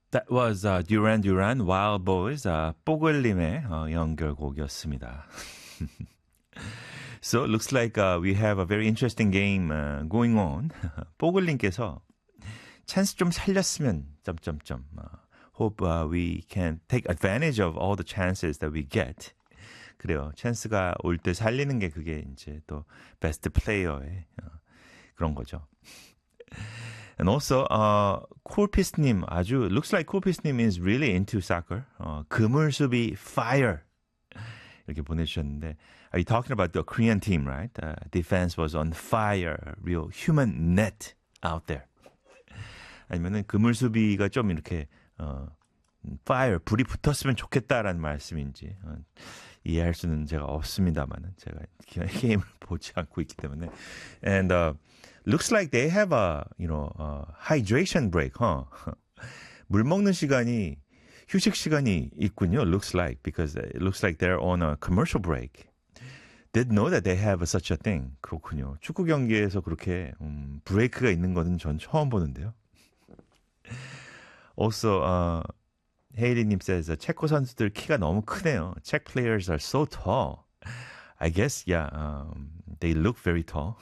That was Duran Duran, Wild Boys, 뽀글님의 연결곡이었습니다. So it looks like we have a very interesting game going on. 뽀글님께서 찬스 좀 살렸으면 점점점. Hope we can take advantage of all the chances that we get. 그래요. 찬스가 올 때 살리는 게 그게 이제 또 베스트 플레이어의 그런 거죠. And also, 콜피스님 아주 looks like 콜피스님 is really into soccer. 그물수비 fire 이렇게 보내주셨는데, are you talking about the Korean team, right? Defense was on fire, real human net out there. 아니면은 그물수비가 좀 이렇게 fire 불이 붙었으면 좋겠다라는 말씀인지 이해할 수는 제가 없습니다만은 제가 게임을 보지 않고 있기 때문에. And looks like they have a hydration break, huh? 물 먹는 시간이 휴식 시간이 있군요. Looks like because it looks like they're on a commercial break. Didn't know that they have such a thing. 그렇군요. 축구 경기에서 그렇게 브레이크가 있는 거는 전 처음 보는데요. Also, 헤이리님 says 체코 선수들 키가 너무 크네요. Czech players are so tall. I guess, yeah, they look very tall.